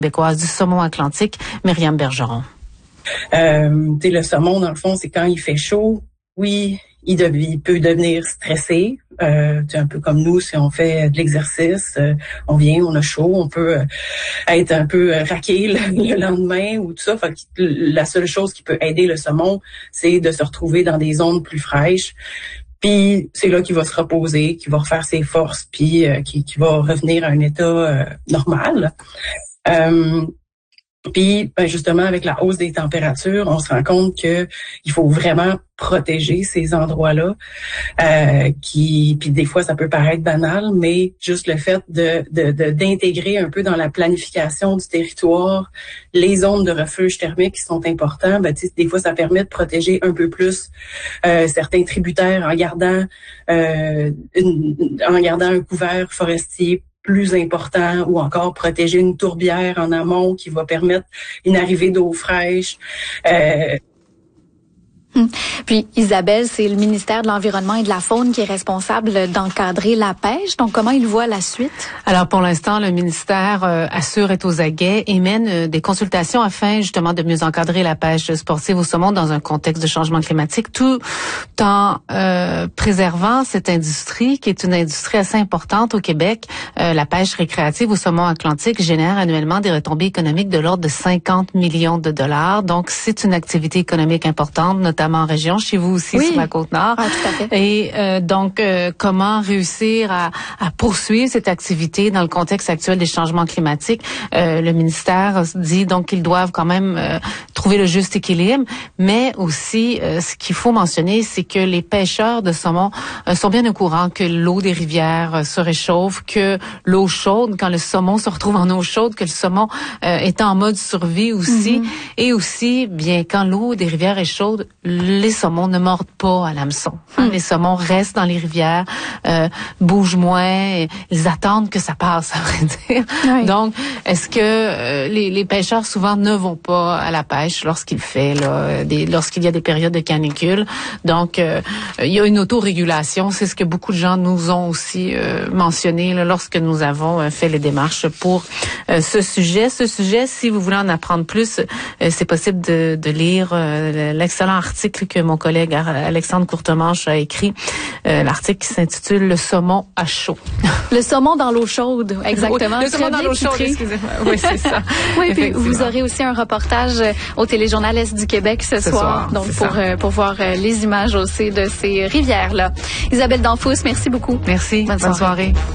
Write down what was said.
québécoise du saumon atlantique, Myriam Bergeron. Le saumon, dans le fond, c'est quand il fait chaud. Oui, il peut devenir stressé. Un peu comme nous, si on fait de l'exercice, on vient, on a chaud, on peut être un peu raqué le lendemain ou tout ça. Fait que la seule chose qui peut aider le saumon, c'est de se retrouver dans des zones plus fraîches. Puis c'est là qu'il va se reposer, qu'il va refaire ses forces, puis qu'il va revenir à un état normal. Puis justement, avec la hausse des températures, on se rend compte que il faut vraiment protéger ces endroits-là. Puis des fois, ça peut paraître banal, mais juste le fait d'intégrer un peu dans la planification du territoire les zones de refuge thermique qui sont importantes, des fois, ça permet de protéger un peu plus certains tributaires en gardant un couvert forestier plus important, ou encore protéger une tourbière en amont qui va permettre une arrivée d'eau fraîche. Puis Isabelle, c'est le ministère de l'Environnement et de la Faune qui est responsable d'encadrer la pêche. Donc, comment il voit la suite? Alors, pour l'instant, le ministère assure être aux aguets et mène des consultations afin justement de mieux encadrer la pêche sportive au saumon dans un contexte de changement climatique, tout en préservant cette industrie qui est une industrie assez importante au Québec. La pêche récréative au saumon atlantique génère annuellement des retombées économiques de l'ordre de 50 millions de dollars. Donc, c'est une activité économique importante, notamment en région, chez vous aussi, oui, sur la Côte-Nord. Ah, tout à fait. Et donc, comment réussir à poursuivre cette activité dans le contexte actuel des changements climatiques? Le ministère dit donc qu'ils doivent quand même trouver le juste équilibre, mais aussi, ce qu'il faut mentionner, c'est que les pêcheurs de saumon sont bien au courant que l'eau des rivières se réchauffe, que l'eau chaude, quand le saumon se retrouve en eau chaude, que le saumon est en mode survie aussi, et aussi, bien, quand l'eau des rivières est chaude, les saumons ne mordent pas à l'hameçon. Les saumons restent dans les rivières, bougent moins, ils attendent que ça passe, à vrai dire. Oui. Donc, est-ce que les pêcheurs souvent ne vont pas à la pêche lorsqu'il y a des périodes de canicule? Donc, il y a une autorégulation. C'est ce que beaucoup de gens nous ont aussi mentionné lorsque nous avons fait les démarches pour ce sujet. Ce sujet, si vous voulez en apprendre plus, c'est possible de lire l'excellent article que mon collègue Alexandre Courtemanche a écrit, l'article qui s'intitule « Le saumon à chaud ». Le saumon dans l'eau chaude, exactement. Le saumon dans l'eau chaude, excusez-moi. Oui, c'est ça. Oui, puis vous aurez aussi un reportage au Téléjournal Est du Québec ce soir. Donc, pour voir les images aussi de ces rivières-là. Isabelle Danfous, merci beaucoup. Merci. Bonne soirée.